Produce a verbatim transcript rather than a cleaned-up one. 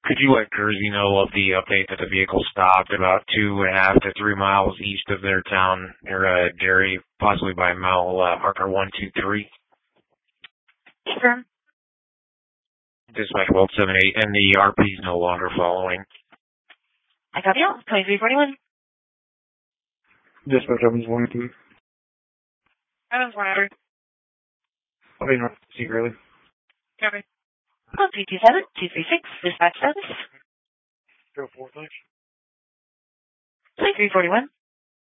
Could you let Kersey know of the update that the vehicle stopped about two and a half to three miles east of their town near uh, Derry, possibly by mile uh, marker one two three? Sure. Dispatch World seven eight, and the R P is no longer following. I copy you. twenty-three forty-one. Dispatch Evans one two. Evans one hundred. I'll be north. See you early. Copy. Call three two seven two three six. Dispatch service. Zero four, thanks. twenty-three forty-one.